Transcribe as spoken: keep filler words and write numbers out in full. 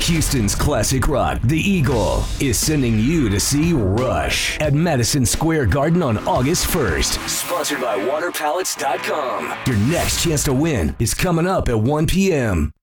Houston's classic rock, The Eagle, is sending you to see Rush at Madison Square Garden on August first. Sponsored by water pallets dot com. Your next chance to win is coming up at one p.m.